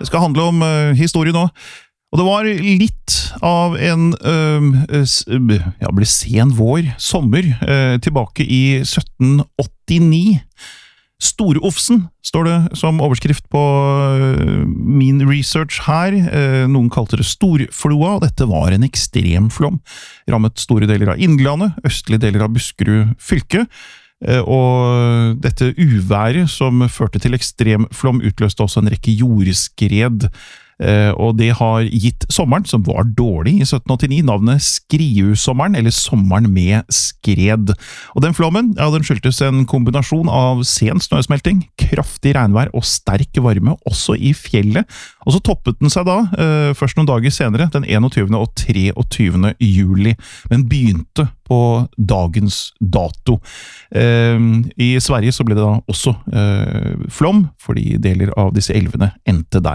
Det skal handle om historie nå. Og det var litt av en ble sen vår, sommer, tilbake i 1789. Storofsen står det som overskrift på min research her. Noen kalte det Storfloa, og dette var en ekstremflom. Rammet store deler av Innlandet, østlige deler av Buskerud fylke. Og dette uværet som førte til ekstremflom utløste også en rekke jordskred, og det har gitt sommeren, som var dårlig i 1789, navnet Skriusommeren, eller Sommeren med skred. Og den flommen, ja, den skyldtes en kombinasjon av sen snøsmelting, kraftig regnvær og sterk varme, også i fjellet. Og så toppet den seg da, først noen dager senere, den 21. og 23. juli, men begynte på dagens dato. I Sverige så ble det da også flom, fordi deler av disse elvene endte der.